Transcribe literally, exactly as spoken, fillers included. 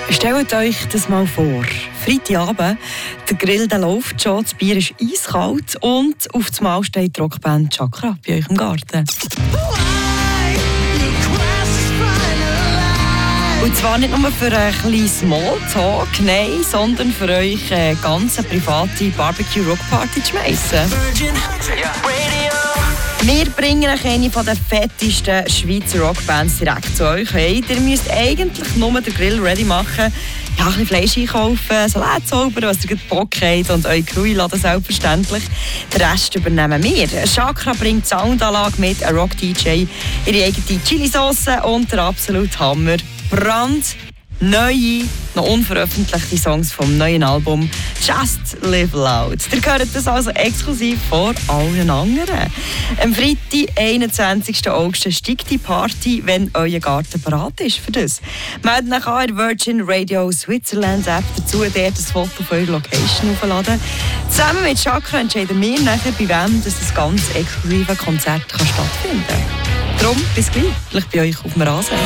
Stellt euch das mal vor. Freitagabend, der Grill der läuft schon, das Bier ist eiskalt und auf das Mal steht die Rockband Chakra bei euch im Garten. Und zwar nicht nur für ein kleinen Smalltalk, nein, sondern für euch eine ganz private Barbecue-Rock-Party zu schmeissen. Wir bringen euch eine der fettesten Schweizer Rockbands direkt zu euch. Hey, ihr müsst eigentlich nur den Grill ready machen, ja, ein bisschen Fleisch einkaufen, Salat zaubern, was ihr Bock habt und eure Crew laden selbstverständlich. Den Rest übernehmen wir. Chakra bringt die Soundanlage mit, ein Rock-D J, ihre eigene Chili-Sauce und der absolute Hammer. Brandneue, noch unveröffentlichte Songs vom neuen Album Just Live Loud. Ihr hört das also exklusiv vor allen anderen. Am Freitag, einundzwanzigsten August, steigt die Party, wenn euer Garten bereit ist für das. Meldet euch an in der Virgin Radio Switzerland App dazu, dort ein Foto von eurer Location aufladen. Zusammen mit Chakra entscheiden wir nachher, bei wem das ganz exklusive Konzert kann stattfinden kann. Darum, bis gleich, vielleicht bei euch auf dem Rasen.